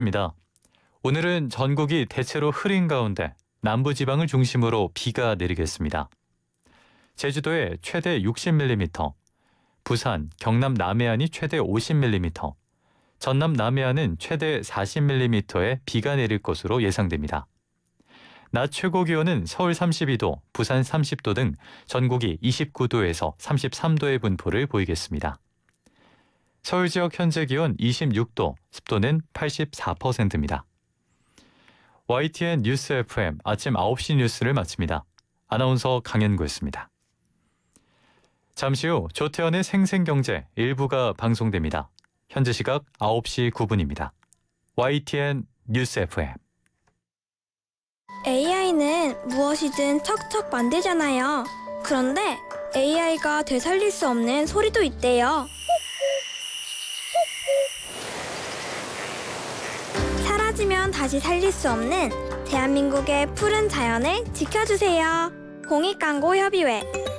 입니다. 오늘은 전국이 대체로 흐린 가운데 남부지방을 중심으로 비가 내리겠습니다. 제주도에 최대 60mm, 부산, 경남 남해안이 최대 50mm, 전남 남해안은 최대 40mm의 비가 내릴 것으로 예상됩니다. 낮 최고 기온은 서울 32도, 부산 30도 등 전국이 29도에서 33도의 분포를 보이겠습니다. 서울 지역 현재 기온 26도, 습도는 84%입니다. YTN 뉴스 FM 아침 9시 뉴스를 마칩니다. 아나운서 강현구였습니다. 잠시 후 조태현의 생생경제 일부가 방송됩니다. 현재 시각 9시 9분입니다. YTN 뉴스 FM. AI는 무엇이든 척척 만들잖아요. 그런데 AI가 되살릴 수 없는 소리도 있대요. 사라지면 다시 살릴 수 없는 대한민국의 푸른 자연을 지켜주세요. 공익광고협의회